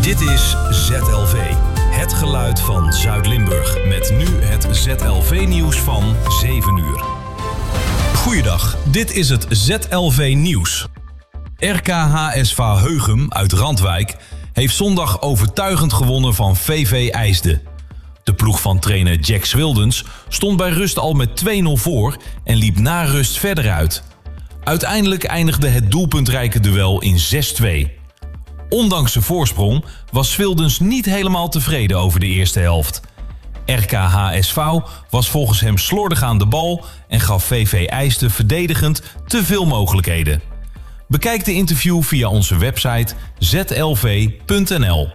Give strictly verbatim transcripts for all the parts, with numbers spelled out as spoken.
Dit is Z L V, het geluid van Zuid-Limburg. Met nu het Z L V-nieuws van zeven uur. Goeiedag, dit is het Z L V-nieuws. R K H S V Heugem uit Randwijk heeft zondag overtuigend gewonnen van V V IJsden. De ploeg van trainer Jack Swildens stond bij rust al met twee nul voor en liep na rust verder uit. Uiteindelijk eindigde het doelpuntrijke duel in zes twee. Ondanks de voorsprong was Swildens niet helemaal tevreden over de eerste helft. R K H S V was volgens hem slordig aan de bal en gaf V V IJsden verdedigend te veel mogelijkheden. Bekijk de interview via onze website z l v punt n l.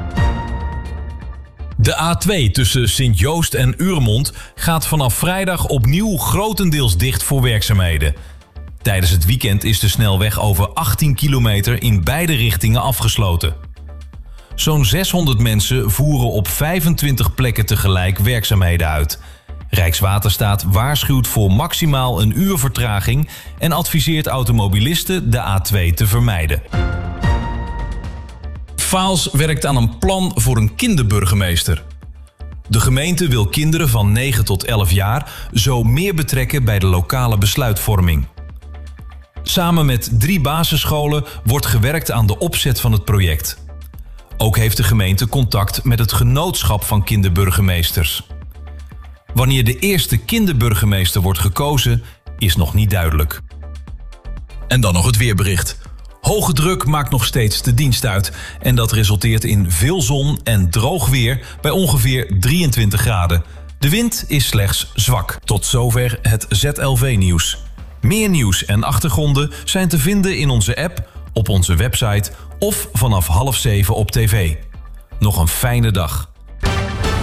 De A twee tussen Sint-Joost en Urmond gaat vanaf vrijdag opnieuw grotendeels dicht voor werkzaamheden. Tijdens het weekend is de snelweg over achttien kilometer in beide richtingen afgesloten. Zo'n zeshonderd mensen voeren op vijfentwintig plekken tegelijk werkzaamheden uit. Rijkswaterstaat waarschuwt voor maximaal een uur vertraging en adviseert automobilisten de A twee te vermijden. Vaals werkt aan een plan voor een kinderburgemeester. De gemeente wil kinderen van negen tot elf jaar zo meer betrekken bij de lokale besluitvorming. Samen met drie basisscholen wordt gewerkt aan de opzet van het project. Ook heeft de gemeente contact met het genootschap van kinderburgemeesters. Wanneer de eerste kinderburgemeester wordt gekozen, is nog niet duidelijk. En dan nog het weerbericht. Hoge druk maakt nog steeds de dienst uit en dat resulteert in veel zon en droog weer bij ongeveer drieëntwintig graden. De wind is slechts zwak. Tot zover het Z L V-nieuws. Meer nieuws en achtergronden zijn te vinden in onze app, op onze website of vanaf half zeven op tv. Nog een fijne dag.